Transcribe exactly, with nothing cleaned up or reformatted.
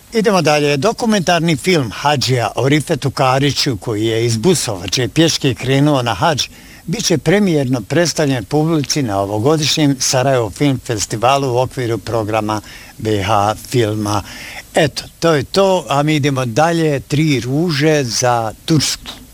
Idemo dalje. Dokumentarni film Hadžija o Rifetu Kariću, koji je iz Busovače pješke krenuo na Hadž, bit će premijerno predstavljen publici na ovogodišnjem Sarajevo Film Festivalu u okviru programa B H Filma. Eto, to je to, a mi idemo dalje. Tri ruže za Tursku.